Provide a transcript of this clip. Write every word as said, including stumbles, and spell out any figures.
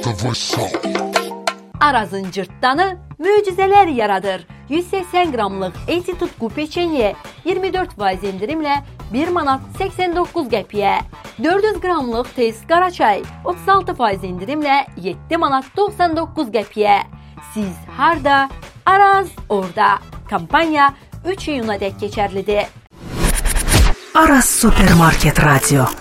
Arazın cırtdanı möcüzələr yaradır. yüz səksən qramlıq Eti Tutku peçenye iyirmi dörd faiz indirimlə bir manat səksən doqquz qəpiyə. dörd yüz qramlıq Tez Qaraçay otuz altı faiz indirimlə yeddi manat doxsan doqquz qəpiyə. Siz harda? Araz orada. Kampanya üç iyuna dək keçərlidir. Aras Supermarket Radio.